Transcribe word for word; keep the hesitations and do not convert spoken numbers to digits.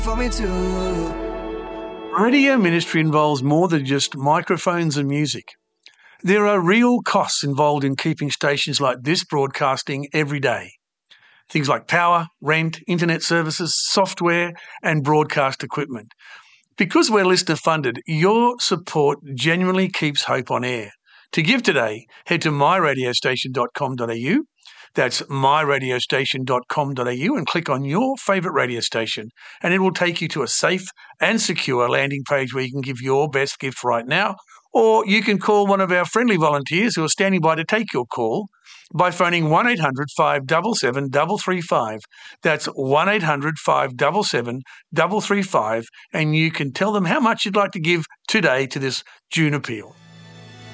for me too. Radio ministry involves more than just microphones and music. There are real costs involved in keeping stations like this broadcasting every day. Things like power, rent, internet services, software, and broadcast equipment. Because we're listener funded, your support genuinely keeps Hope on air. To give today, head to my radio station dot com dot a u. That's my radio station dot com dot a u and click on your favourite radio station, and it will take you to a safe and secure landing page where you can give your best gift right now, or you can call one of our friendly volunteers who are standing by to take your call by phoning one eight hundred, five seven seven, three three five. That's one eight hundred, five seven seven, three three five, and you can tell them how much you'd like to give today to this June appeal.